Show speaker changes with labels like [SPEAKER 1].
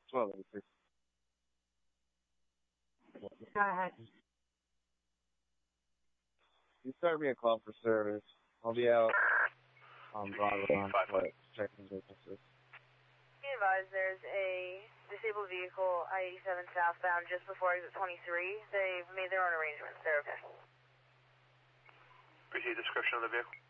[SPEAKER 1] 1286.
[SPEAKER 2] Go ahead.
[SPEAKER 1] You started me a call for service. I'll be out on Broadway on foot, checking businesses.
[SPEAKER 3] Be advised, there's a disabled vehicle, I-87 southbound, just before exit 23. They've made their own arrangements. They're okay.
[SPEAKER 4] Appreciate the description of the vehicle.